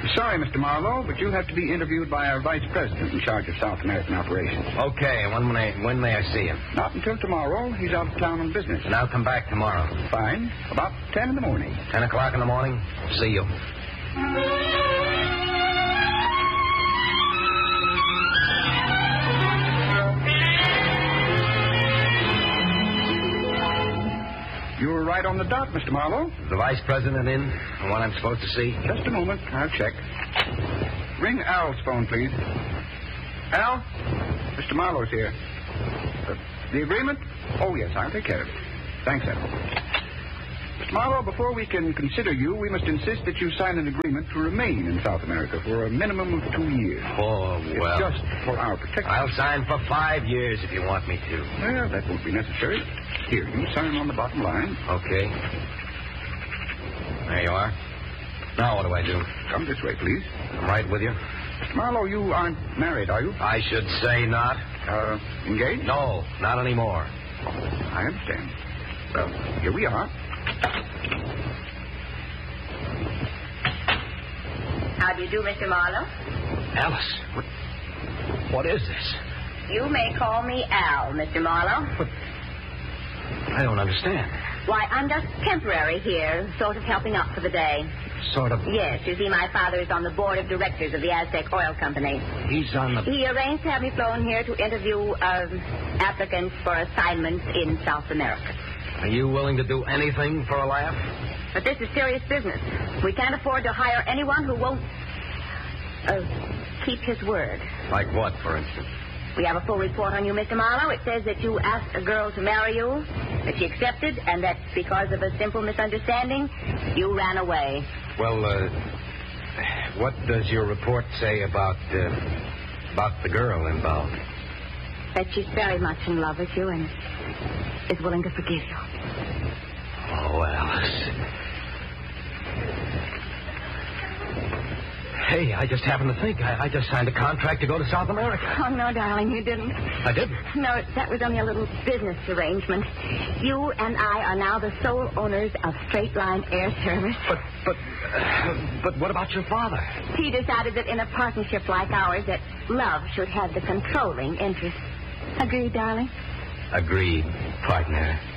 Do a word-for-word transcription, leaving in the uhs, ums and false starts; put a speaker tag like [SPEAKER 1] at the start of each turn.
[SPEAKER 1] Sorry, Mister Marlowe, but you'll have to be interviewed by our vice president in charge of South American operations.
[SPEAKER 2] Okay, when may, when may I see him?
[SPEAKER 1] Not until tomorrow. He's out of town on business.
[SPEAKER 2] And I'll come back tomorrow.
[SPEAKER 1] Fine. About ten in the morning.
[SPEAKER 2] Ten o'clock in the morning? See you.
[SPEAKER 1] You were right on the dot, Mister Marlowe.
[SPEAKER 2] The vice president in? The one I'm supposed to see?
[SPEAKER 1] Just a moment. I'll check. Ring Al's phone, please. Al? Mister Marlowe's here. Uh, the agreement? Oh, yes, I'll take care of it. Thanks, Al. Mister Marlowe, before we can consider you, we must insist that you sign an agreement to remain in South America for a minimum of two years.
[SPEAKER 2] Oh, well.
[SPEAKER 1] It's just for our protection.
[SPEAKER 2] I'll sign for five years if you want me to.
[SPEAKER 1] Well, that won't be necessary. Here, you sign on the bottom line.
[SPEAKER 2] Okay. There you are. Now what do I do?
[SPEAKER 1] Come this way, please.
[SPEAKER 2] I'm right with you.
[SPEAKER 1] Mister Marlowe, you aren't married, are you?
[SPEAKER 2] I should say not.
[SPEAKER 1] Uh, engaged?
[SPEAKER 2] No, not anymore.
[SPEAKER 1] I understand. Well, here we are.
[SPEAKER 3] How do you do, Mister Marlowe?
[SPEAKER 2] Alice, what, what is this?
[SPEAKER 3] You may call me Al, Mister Marlowe.
[SPEAKER 2] But I don't understand.
[SPEAKER 3] Why, I'm just temporary here, sort of helping out for the day.
[SPEAKER 2] Sort of.
[SPEAKER 3] Yes, you see, my father is on the board of directors of the Aztec Oil Company.
[SPEAKER 2] He's on the...
[SPEAKER 3] He arranged to have me flown here to interview um, applicants for assignments in South America.
[SPEAKER 2] Are you willing to do anything for a laugh?
[SPEAKER 3] But this is serious business. We can't afford to hire anyone who won't uh, keep his word.
[SPEAKER 2] Like what, for instance?
[SPEAKER 3] We have a full report on you, Mister Marlowe. It says that you asked a girl to marry you, that she accepted, and that because of a simple misunderstanding, you ran away.
[SPEAKER 2] Well, uh, what does your report say about, uh, about the girl involved?
[SPEAKER 3] That she's very much in love with you and is willing to forgive you.
[SPEAKER 2] Oh, Alice. Hey, I just happened to think. I, I just signed a contract to go to South America.
[SPEAKER 3] Oh, no, darling, you didn't.
[SPEAKER 2] I didn't?
[SPEAKER 3] No, that was only a little business arrangement. You and I are now the sole owners of Straight Line Air Service.
[SPEAKER 2] But, but, uh, but what about your father?
[SPEAKER 3] He decided that in a partnership like ours, that love should have the controlling interest. Agreed, darling?
[SPEAKER 2] Agreed, partner.